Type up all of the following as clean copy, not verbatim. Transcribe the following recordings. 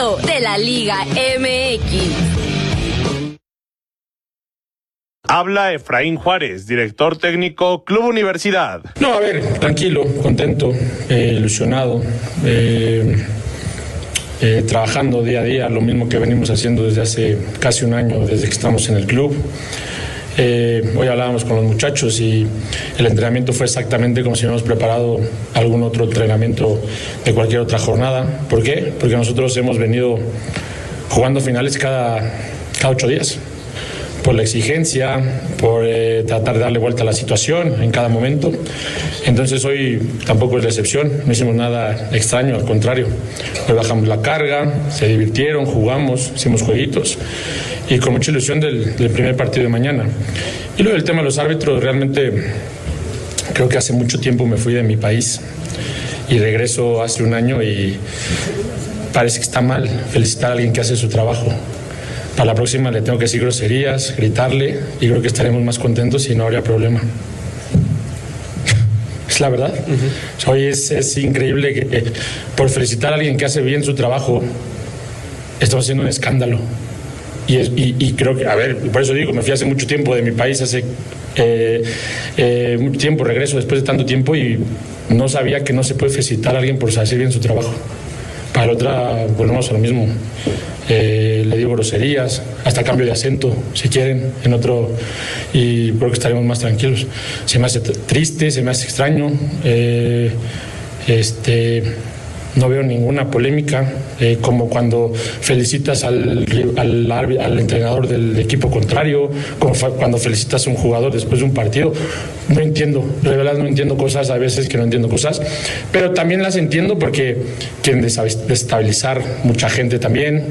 regreso de la Liga MX. Habla Efraín Juárez, director técnico Club Universidad. No, a ver, tranquilo, contento, ilusionado, trabajando día a día, lo mismo que venimos haciendo desde hace casi un año, desde que estamos en el club. Hoy hablábamos con los muchachos y el entrenamiento fue exactamente como si hubiéramos preparado algún otro entrenamiento de cualquier otra jornada. ¿Por qué? Porque nosotros hemos venido jugando finales cada 8 días. Por la exigencia, por tratar de darle vuelta a la situación en cada momento. Entonces hoy tampoco es la excepción, no hicimos nada extraño, al contrario. Hoy bajamos la carga, se divirtieron, jugamos, hicimos jueguitos y con mucha ilusión del primer partido de mañana. Y luego el tema de los árbitros, realmente creo que hace mucho tiempo me fui de mi país y regreso hace un año y parece que está mal felicitar a alguien que hace su trabajo. Para la próxima le tengo que decir groserías, gritarle y creo que estaremos más contentos y no habría problema. Es la verdad. Hoy es increíble que por felicitar a alguien que hace bien su trabajo estamos haciendo un escándalo. Y creo que, a ver, por eso digo, me fui hace mucho tiempo de mi país, hace mucho tiempo, regreso después de tanto tiempo y no sabía que no se puede felicitar a alguien por hacer bien su trabajo. Para la otra volvemos a lo mismo. Le digo groserías, hasta cambio de acento, si quieren, en otro, y creo que estaremos más tranquilos. Se me hace triste, se me hace extraño. No veo ninguna polémica, como cuando felicitas al entrenador del equipo contrario, como cuando felicitas a un jugador después de un partido. No entiendo, de verdad no entiendo cosas, a veces que no entiendo cosas, pero también las entiendo porque quieren desestabilizar mucha gente también,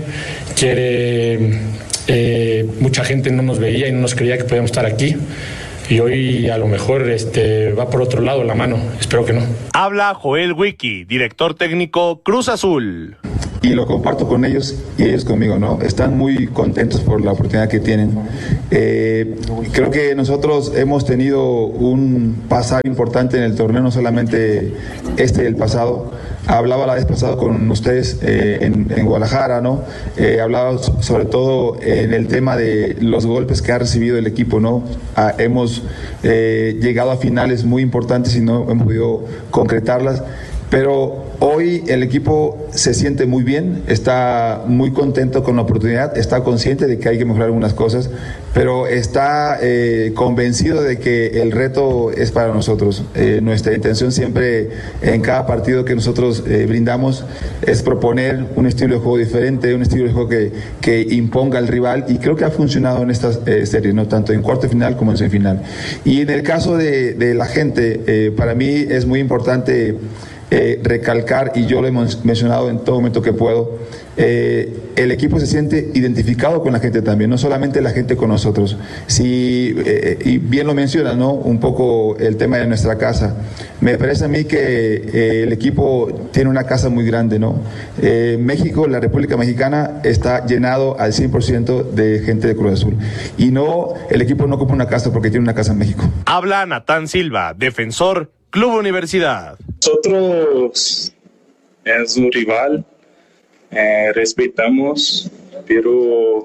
mucha gente no nos veía y no nos creía que podíamos estar aquí. Y hoy a lo mejor va por otro lado la mano, espero que no. Habla Joel Wiki, director técnico Cruz Azul. Y lo comparto con ellos y ellos conmigo, ¿no? Están muy contentos por la oportunidad que tienen. Creo que nosotros hemos tenido un pasado importante en el torneo, no solamente el pasado. Hablaba la vez pasada con ustedes en Guadalajara, ¿no? Hablaba sobre todo en el tema de los golpes que ha recibido el equipo, ¿no? Hemos llegado a finales muy importantes y no hemos podido concretarlas. Pero hoy el equipo se siente muy bien, está muy contento con la oportunidad, está consciente de que hay que mejorar algunas cosas, pero está convencido de que el reto es para nosotros. Nuestra intención siempre en cada partido que nosotros brindamos es proponer un estilo de juego diferente, un estilo de juego que imponga al rival, y creo que ha funcionado en estas series, ¿no? Tanto en cuarto de final como en semifinal. Y en el caso de la gente, para mí es muy importante recalcar, y yo lo he mencionado en todo momento que puedo, el equipo se siente identificado con la gente también, no solamente la gente con nosotros. Y bien lo menciona, ¿no? Un poco el tema de nuestra casa. Me parece a mí que el equipo tiene una casa muy grande, ¿no? México, la República Mexicana, está llenado al 100% de gente de Cruz Azul. Y no, el equipo no ocupa una casa porque tiene una casa en México. Habla Natán Silva, defensor Club Universidad. Nosotros es un rival, respetamos, pero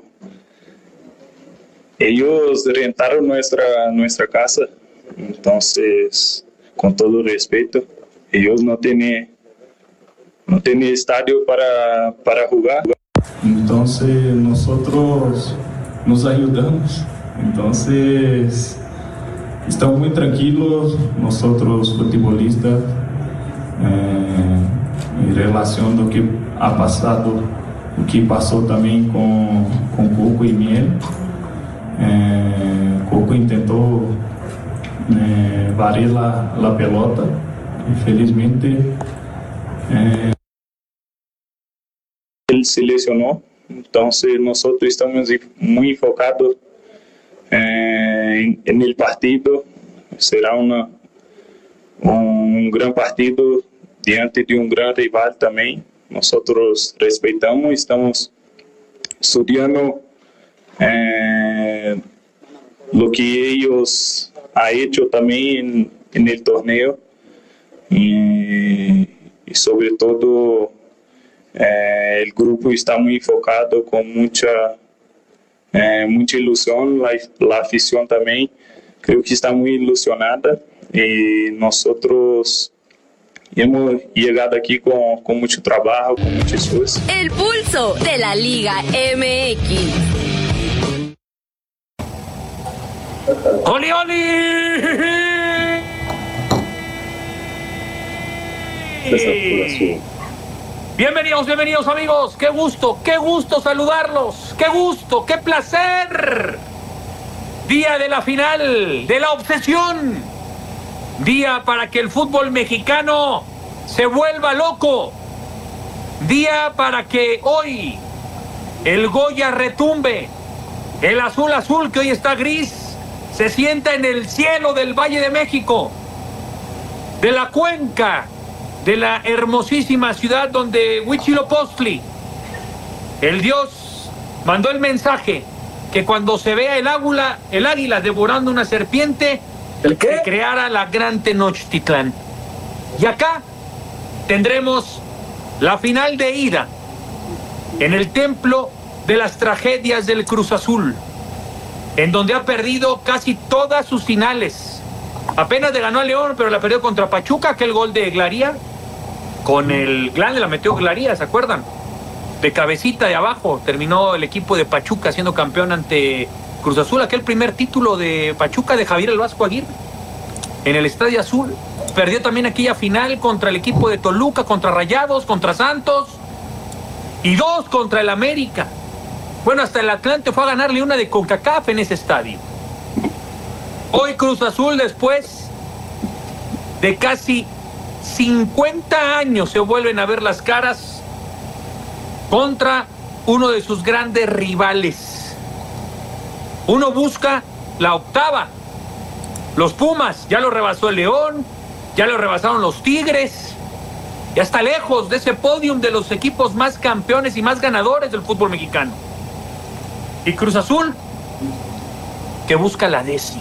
ellos rentaron nuestra casa, entonces con todo respeto, ellos no tienen estadio para jugar. Entonces nosotros nos ayudamos, entonces estamos muy tranquilos nosotros futbolistas em relação do que ha passado, o que passou também com Coco e Miel. Coco tentou varrer a pelota, infelizmente. Ele se lesionou, então nós estamos muito enfocados no partido. Será um grande partido diante de um grande rival também. Nós respeitamos, estamos estudando o que eles han hecho também no torneio e sobre todo El grupo está muy enfocado con mucha ilusión, la afición también creo que está muy ilusionada y nosotros hemos llegado aquí con mucho trabajo, con mucho esfuerzo. El pulso de la Liga MX. ¡Oli, oli! Bienvenidos amigos, qué gusto saludarlos, qué placer. Día de la final, de la obsesión, día para que el fútbol mexicano se vuelva loco, día para que hoy el Goya retumbe, el azul que hoy está gris, se sienta en el cielo del Valle de México, de la cuenca, de la hermosísima ciudad donde Huitzilopochtli, el dios, mandó el mensaje que cuando se vea el águila devorando una serpiente, que creara la gran Tenochtitlán. Y acá tendremos la final de ida en el templo de las tragedias del Cruz Azul, en donde ha perdido casi todas sus finales. Apenas le ganó a León, pero la perdió contra Pachuca, aquel gol de Glaría. Con el Glande la metió Glaría, ¿se acuerdan? De cabecita de abajo terminó el equipo de Pachuca siendo campeón ante Cruz Azul, aquel primer título de Pachuca de Javier el Vasco Aguirre en el Estadio Azul. Perdió también aquella final contra el equipo de Toluca, contra Rayados, contra Santos y 2 contra el América. Bueno, hasta el Atlante fue a ganarle una de CONCACAF en ese estadio. Hoy Cruz Azul, después de casi 50 años, se vuelven a ver las caras contra uno de sus grandes rivales. Uno busca la octava. Los Pumas, ya lo rebasó el León, ya lo rebasaron los Tigres, ya está lejos de ese podium de los equipos más campeones y más ganadores del fútbol mexicano. Y Cruz Azul, que busca la 10ª.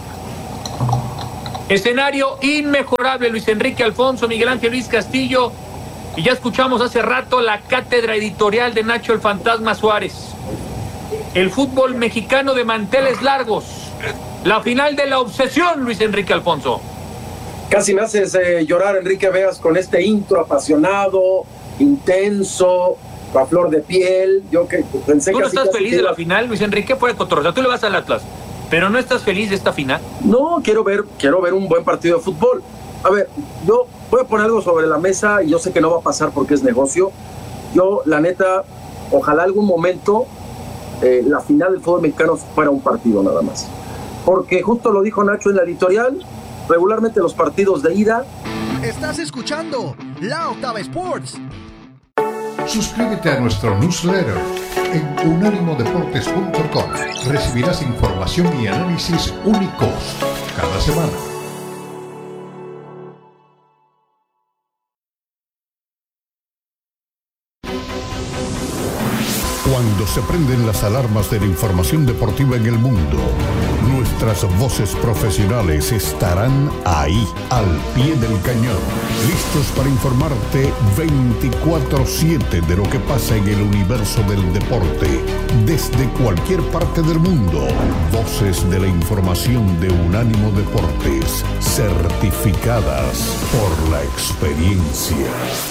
Escenario inmejorable, Luis Enrique Alfonso, Miguel Ángel Luis Castillo, y ya escuchamos hace rato la cátedra editorial de Nacho el Fantasma Suárez. El fútbol mexicano de manteles largos, la final de la obsesión, Luis Enrique Alfonso. Casi me haces llorar, Enrique Vegas, con este intro apasionado, intenso, a flor de piel. Yo que pensé ¿Tú que no estás feliz de la final, Luis Enrique? Fuera de cotorreo, tú le vas al Atlas, pero no estás feliz de esta final. No, quiero ver un buen partido de fútbol. A ver, yo voy a poner algo sobre la mesa y yo sé que no va a pasar porque es negocio. Yo, la neta, ojalá algún momento la final del fútbol mexicano fuera un partido nada más. Porque justo lo dijo Nacho en la editorial, regularmente los partidos de ida. Estás escuchando La Octava Sports. Suscríbete a nuestro newsletter en unanimodeportes.com. Recibirás información y análisis únicos cada semana. Cuando se prenden las alarmas de la información deportiva en el mundo, nuestras voces profesionales estarán ahí, al pie del cañón, listos para informarte 24/7 de lo que pasa en el universo del deporte, desde cualquier parte del mundo. Voces de la información de Unánimo Deportes, certificadas por la experiencia.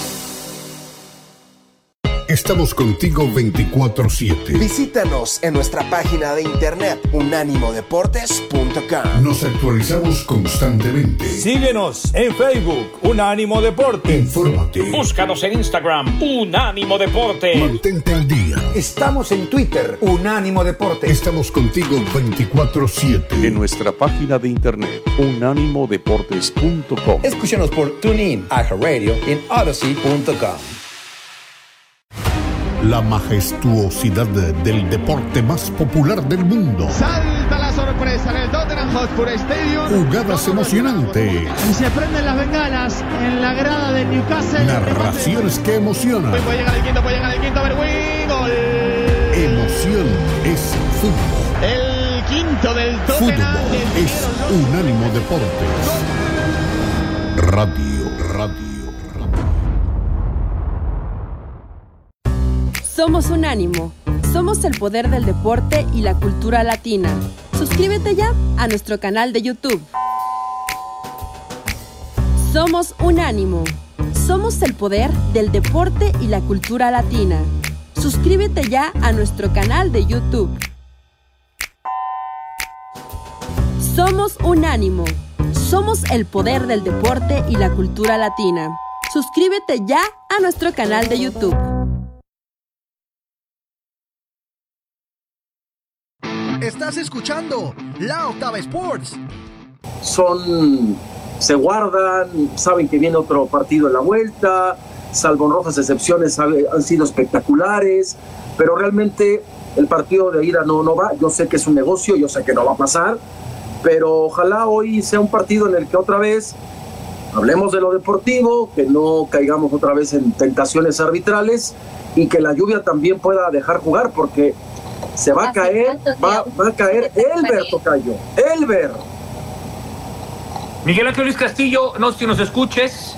Estamos contigo 24/7. Visítanos en nuestra página de internet unánimodeportes.com. Nos actualizamos constantemente. Síguenos en Facebook, Unánimo Deportes. Infórmate. Búscanos en Instagram, Unánimo Deportes. Mantente al día. Estamos en Twitter, Unánimo Deportes. Estamos contigo 24/7. En nuestra página de internet, unánimodeportes.com. Escúchanos por TuneIn, iHeartRadio y en Odyssey.com. La majestuosidad del deporte más popular del mundo. Salta la sorpresa en el Tottenham Hotspur Stadium. Jugadas emocionantes. Y se prenden las bengalas en la grada de Newcastle. Narraciones que emocionan. Puede llegar el quinto, Berwin. Gol. Emoción es fútbol. El quinto del Tottenham. Fútbol es Unánimo Deportes. Radio. Somos Unánimo. Somos el poder del deporte y la cultura latina. Suscríbete ya a nuestro canal de YouTube. Somos Unánimo. Somos el poder del deporte y la cultura latina. Suscríbete ya a nuestro canal de YouTube. Somos Unánimo. Somos el poder del deporte y la cultura latina. Suscríbete ya a nuestro canal de YouTube. Estás escuchando La Octava Sports. Se guardan, saben que viene otro partido en la vuelta, salvo honrosas excepciones, han sido espectaculares, pero realmente el partido de ida no va. Yo sé que es un negocio, yo sé que no va a pasar, pero ojalá hoy sea un partido en el que otra vez hablemos de lo deportivo, que no caigamos otra vez en tentaciones arbitrales y que la lluvia también pueda dejar jugar, porque se va a caer, va a caer Elber, tocayo, Elber. Miguel Ángel Luis Castillo, no sé si nos escuches.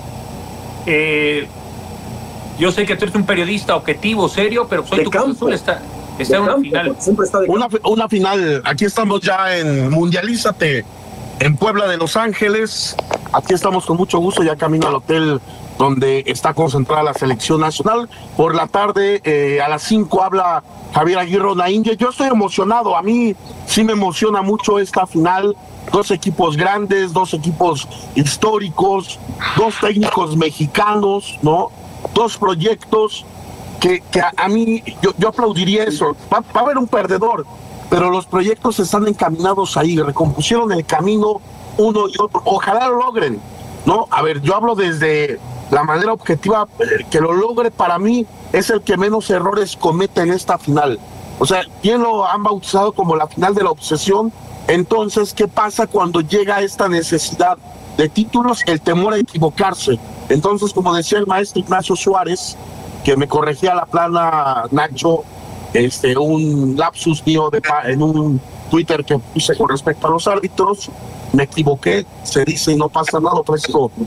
Yo sé que tú eres un periodista objetivo, serio, pero soy tu Cruz Azul está en una final. Siempre está de una final. Aquí estamos ya en Mundialízate, en Puebla de Los Ángeles. Aquí estamos con mucho gusto, ya camino al hotel donde está concentrada la selección nacional. Por la tarde, a las 5 habla Javier Aguirre Naíngue. Yo estoy emocionado, a mí sí me emociona mucho esta final. 2 equipos grandes, 2 equipos históricos, 2 técnicos mexicanos, ¿no? 2 proyectos que a mí, yo aplaudiría eso. Va a haber un perdedor, pero los proyectos están encaminados ahí, recompusieron el camino uno y otro. Ojalá lo logren, ¿no? A ver, yo hablo desde la manera objetiva, que lo logre para mí es el que menos errores comete en esta final. O sea, bien lo han bautizado como la final de la obsesión. Entonces, ¿qué pasa cuando llega esta necesidad de títulos? El temor a equivocarse. Entonces, como decía el maestro Ignacio Suárez, que me corregía la plana, Nacho, un lapsus mío en un Twitter que puse con respecto a los árbitros, me equivoqué, se dice y no pasa nada, ofrezco